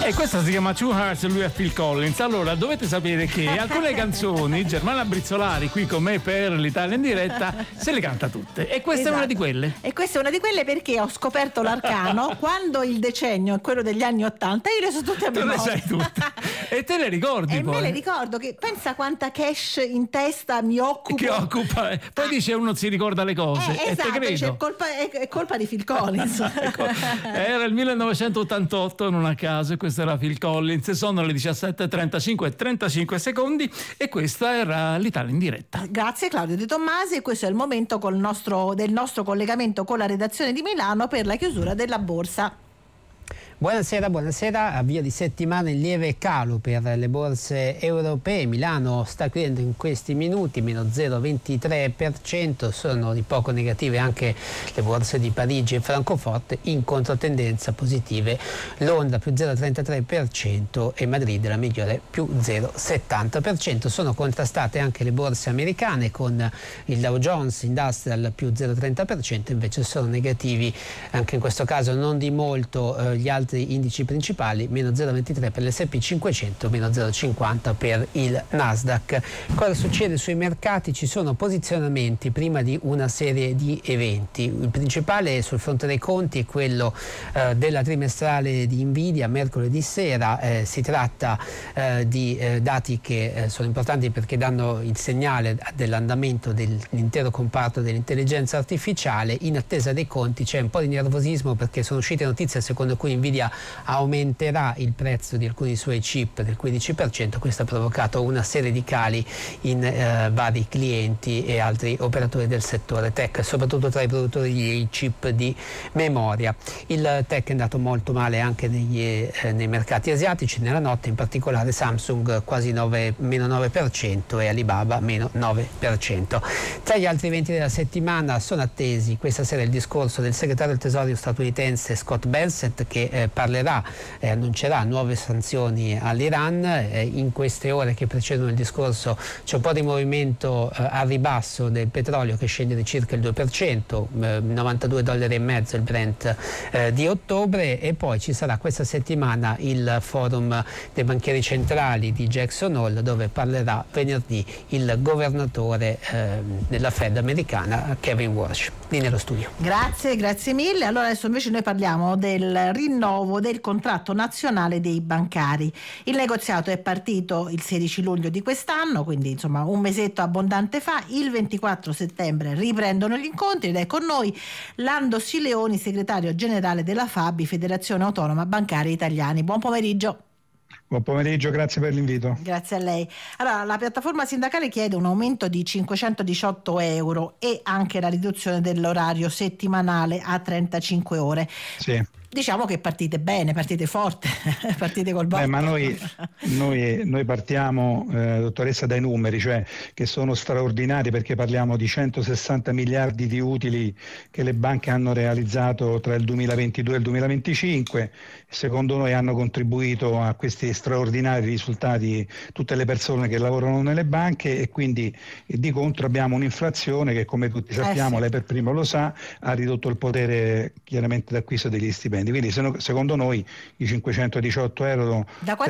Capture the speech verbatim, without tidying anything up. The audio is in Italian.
E questa si chiama Two Hearts, lui è Phil Collins. Allora, dovete sapere che alcune canzoni Germana Brizzolari, qui con me per l'Italia in diretta, se le canta tutte. E questa Esatto. è una di quelle. E questa è una di quelle perché ho scoperto l'arcano quando il decennio è quello degli anni Ottanta, io le so tutte a Tu le memoria. sai tutte. E te le ricordi E poi? me le ricordo, che pensa quanta cash in testa mi occupo. Che occupa. Poi dice uno si ricorda le cose. Eh, e esatto, te credo. dice, è, colpa, è, è colpa di Phil Collins. Ecco, era il millenovecentottantotto, non a caso, e questo era Phil Collins. Sono le diciassette e trentacinque e trentacinque secondi e questa era l'Italia in diretta. Grazie Claudio De Tommasi, e questo è il momento col nostro, del nostro collegamento con la redazione di Milano per la chiusura della borsa. Buonasera, buonasera. Avvio di settimana in lieve calo per le borse europee. Milano sta chiudendo in questi minuti meno zero virgola ventitré per cento, sono di poco negative anche le borse di Parigi e Francoforte, in controtendenza positive Londra più zero virgola trentatré per cento e Madrid la migliore più zero virgola settanta per cento. Sono contrastate anche le borse americane con il Dow Jones Industrial più zero virgola trenta per cento, invece sono negativi anche in questo caso non di molto eh, gli altri indici principali, meno zero virgola ventitré per l'esse e pi cinquecento, meno zero virgola cinquanta per il Nasdaq. Cosa succede sui mercati? Ci sono posizionamenti prima di una serie di eventi. Il principale sul fronte dei conti è quello eh, della trimestrale di Nvidia mercoledì sera. Eh, si tratta eh, di eh, dati che eh, sono importanti perché danno il segnale dell'andamento dell'intero comparto dell'intelligenza artificiale. In attesa dei conti c'è un po' di nervosismo perché sono uscite notizie secondo cui Nvidia aumenterà il prezzo di alcuni suoi chip del quindici per cento. Questo ha provocato una serie di cali in eh, vari clienti e altri operatori del settore tech, soprattutto tra i produttori di chip di memoria. Il tech è andato molto male anche negli, eh, nei mercati asiatici nella notte, in particolare Samsung quasi nove, meno nove per cento e Alibaba meno nove per cento. Tra gli altri eventi della settimana sono attesi questa sera il discorso del segretario del tesoro statunitense Scott Bessent, che eh, parlerà e eh, annuncerà nuove sanzioni all'Iran. Eh, in queste ore che precedono il discorso c'è un po' di movimento eh, a ribasso del petrolio che scende di circa il due per cento, eh, novantadue dollari e mezzo il Brent eh, di ottobre, e poi ci sarà questa settimana il forum dei banchieri centrali di Jackson Hole, dove parlerà venerdì il governatore eh, della Fed americana Kevin Warsh. Lì nello studio. Grazie, grazie mille. Allora adesso invece noi parliamo del rinnovo del contratto nazionale dei bancari. Il negoziato è partito il sedici luglio di quest'anno, quindi insomma un mesetto abbondante fa. Il ventiquattro settembre riprendono gli incontri ed è con noi Lando Sileoni, segretario generale della FABI, Federazione Autonoma Bancari Italiani. Buon pomeriggio. Buon pomeriggio, grazie per l'invito. Grazie a lei. Allora, la piattaforma sindacale chiede un aumento di cinquecentodiciotto euro e anche la riduzione dell'orario settimanale a trentacinque ore. Sì. Diciamo che partite bene, partite forte, partite col botto. Beh, ma noi, noi, noi partiamo, eh, dottoressa, dai numeri, cioè che sono straordinari, perché parliamo di centosessanta miliardi di utili che le banche hanno realizzato tra il duemilaventidue e il duemilaventicinque. Secondo noi hanno contribuito a questi straordinari risultati tutte le persone che lavorano nelle banche, e quindi di contro abbiamo un'inflazione che, come tutti sappiamo, eh sì. lei per primo lo sa, ha ridotto il potere chiaramente d'acquisto degli stipendi. Quindi secondo noi i cinquecentodiciotto euro da